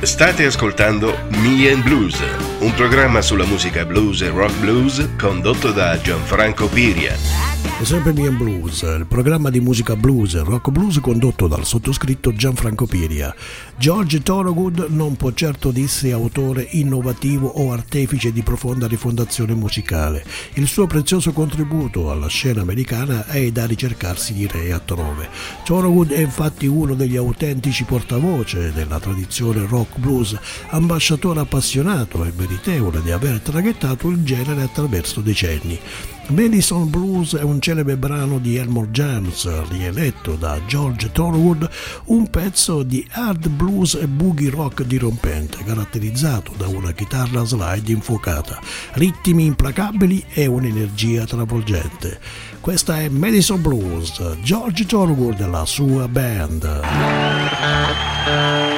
State ascoltando Me and Blues, un programma sulla musica blues e rock blues condotto da Gianfranco Piria. È sempre Me and Blues, il programma di musica blues e rock blues condotto dal sottoscritto Gianfranco Piria. George Thorogood non può certo dirsi autore innovativo o artefice di profonda rifondazione musicale. Il suo prezioso contributo alla scena americana è da ricercarsi, direi, altrove. Thorogood è infatti uno degli autentici portavoce della tradizione rock blues, ambasciatore appassionato e meritevole di aver traghettato il genere attraverso decenni. Madison Blues è un celebre brano di Elmore James, rieletto da George Thorogood, un pezzo di hard blues e boogie rock dirompente, caratterizzato da una chitarra slide infuocata, ritmi implacabili e un'energia travolgente. Questa è Madison Blues, George Thorogood e la sua band.